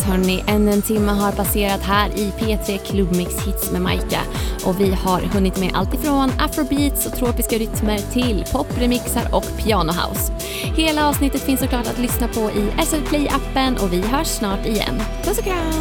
Yes hörni, en timme har passerat här i P3 Klubbmix Hits med Maika. Och vi har hunnit med allt ifrån afrobeats och tropiska rytmer till popremixar och pianohouse. Hela avsnittet finns såklart att lyssna på i SR Play-appen och vi hörs snart igen. Puss och kram!